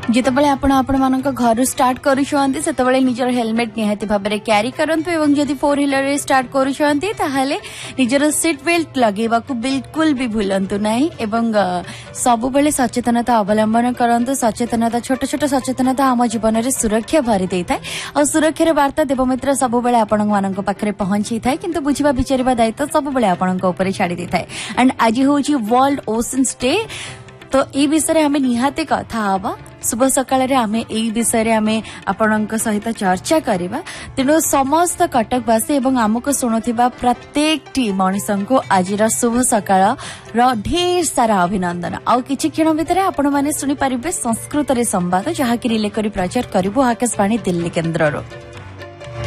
जितेबाला आपण घर स्टार्ट करूछंती सेतेबाला निजर हेलमेट निहाती भाबरे क्यारी करंतु एवं जदि फोर व्हीलर रे स्टार्ट करूछंती ताहाले निजर सीट बेल्ट लगेबाकू बिल्कुल भी भूलंतु नाही एवं सब बेले सचेतनता अवलंबन करंतु। सचेतनता छोट छोट सचेतनता आम जीवन रे सुरक्षा भरी देइथाय और सुरक्षार वार्ता देवमित्र सब बेले आपण मानक पाखरे पहुंची थाय किंतु बुझिबा विचारिबा दायित्व सब बेले आपणक ऊपर छाड़ी देइथाय। एंड आज होची वर्ल्ड ओशन्स डे तो ई विषय आमे निहाते कथा हबा शुभ सकाळ आम यही विषय आम आपण सहित चर्चा करवा। तेणु समस्त कटकवासी एवं आमको शुणुवा प्रत्येक टी मनीष को आज शुभ सकाळ ढेर सारा अभिनंदन। आउ किछि क्षण भितर आपण माने सुनि पारिबे संस्कृत रे संवाद जहा कि रिले करी प्रचार करिवो आकाशवाणी दिल्ली केन्द्र।